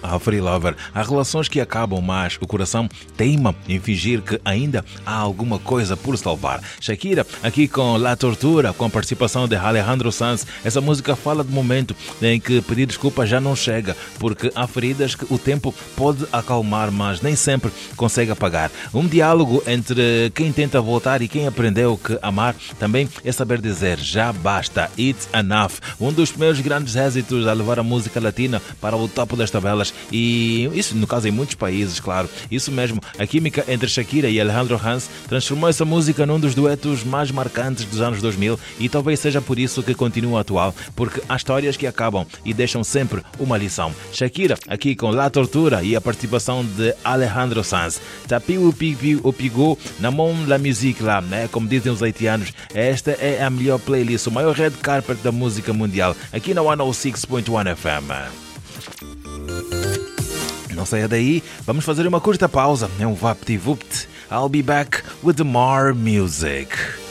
Free Lover. Há relações que acabam, mas o coração teima em fingir que ainda há alguma coisa por salvar. Shakira, aqui com La Tortura, com a participação de Alejandro Sanz. Essa música fala do momento em que pedir desculpa já não chega, porque há feridas que o tempo pode acalmar, mas nem sempre consegue apagar. Um diálogo entre quem tenta voltar e quem aprendeu que amar também é saber dizer já basta, it's enough. Um dos primeiros grandes êxitos a levar a música latina para o topo das tabelas, e isso no caso em muitos países, claro. Isso mesmo, a química entre Shakira e Alejandro Sanz transformou essa música num dos duetos mais marcantes dos anos 2000 e talvez seja por isso que continua atual, porque há histórias que acabam e deixam sempre uma lição. Shakira aqui com La Tortura e a participação de Alejandro Sanz. Tapi o Pigou na mão da musique lá, né? Como dizem os haitianos, esta é a melhor playlist, o maior red carpet da música mundial, aqui na 106.1 FM. Não saia daí, vamos fazer uma curta pausa. É um vapt-vupt. I'll be back with more music.